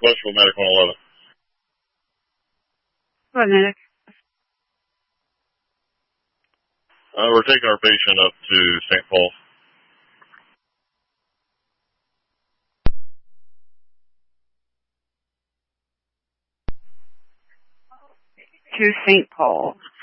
Westfield Medic 111. What, medic? We're taking our patient up to St. Paul. To St. Paul.